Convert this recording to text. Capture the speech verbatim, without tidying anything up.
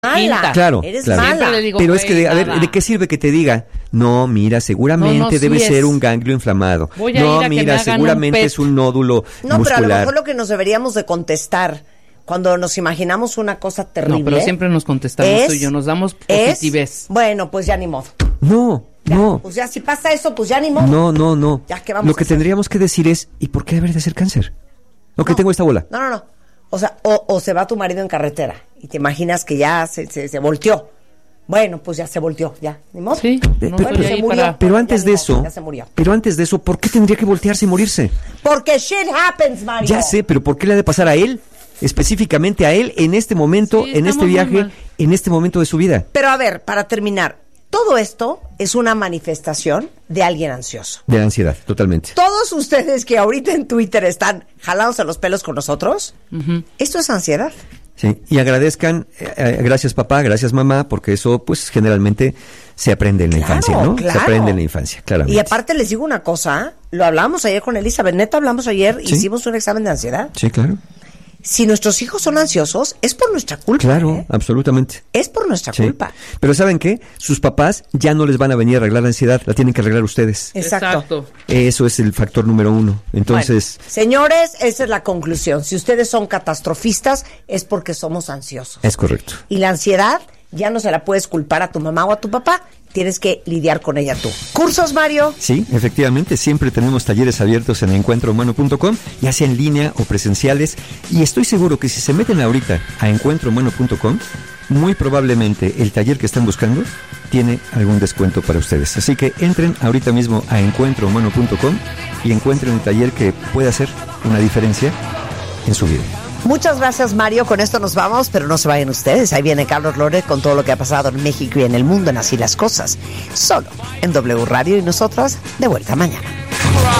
Mala. Claro, eres claro. mala. Le digo, Pero es que, de, a ver, nada. ¿de qué sirve que te diga? No, mira, seguramente No, no, debe sí ser es. un ganglio inflamado. Voy a no, ir a que me mira, hagan seguramente un P E T. es un nódulo No, muscular. pero a lo mejor lo que nos deberíamos de contestar cuando nos imaginamos una cosa terrible. No, pero siempre nos contestamos es, tú y yo, nos damos es, positivez. bueno, pues ya ni modo. No, Ya, no. Pues ya, si pasa eso, pues ya ni modo. No, no, no. Ya, ¿qué vamos Lo a que hacer? tendríamos que decir es, ¿y por qué debería de ser cáncer? Ok, No. tengo esta bola. No, no, no. O sea, o, o se va tu marido en carretera y te imaginas que ya se, se, se volteó. Bueno, pues ya se volteó, ya, ni modo. Sí, Pe- no pe- estoy pero- ahí murió. para... Pero Ya antes ni de modo, eso, ya se murió. pero antes de eso, ¿por qué tendría que voltearse y morirse? Porque shit happens, Mario. Ya sé, pero ¿por qué le ha de pasar a él? Específicamente a él en este momento, Sí, en este estamos muy viaje, mal. en este momento de su vida. Pero a ver, para terminar, todo esto es una manifestación de alguien ansioso. De la ansiedad, totalmente. Todos ustedes que ahorita en Twitter están jalándose los pelos con nosotros, Ujú. esto es ansiedad. Sí, y agradezcan, eh, eh, gracias papá, gracias mamá, porque eso pues generalmente se aprende en la Claro, infancia, ¿no? claro. Se aprende en la infancia, claramente. Y aparte les digo una cosa, lo hablamos ayer con Elizabeth, neta hablamos ayer, Sí. hicimos un examen de ansiedad. Sí, claro. Si nuestros hijos son ansiosos, es por nuestra culpa. Claro, ¿eh? absolutamente. Es por nuestra Sí. culpa. Pero ¿saben qué? Sus papás ya no les van a venir a arreglar la ansiedad, la tienen que arreglar ustedes. Exacto. Eso es el factor número uno. Entonces, Bueno, señores, esa es la conclusión. Si ustedes son catastrofistas, es porque somos ansiosos. es correcto. Y la ansiedad ya no se la puedes culpar a tu mamá o a tu papá, tienes que lidiar con ella tú. ¿Cursos, Mario? Sí, efectivamente, siempre tenemos talleres abiertos en encuentro humano punto com, ya sea en línea o presenciales, y estoy seguro que si se meten ahorita a encuentro humano punto com, muy probablemente el taller que están buscando tiene algún descuento para ustedes. Así que entren ahorita mismo a encuentro humano punto com y encuentren un taller que pueda hacer una diferencia en su vida. Muchas gracias, Mario. Con esto nos vamos, pero no se vayan ustedes. Ahí viene Carlos Loret con todo lo que ha pasado en México y en el mundo en Así las Cosas. Solo en W Radio y nosotras de vuelta mañana.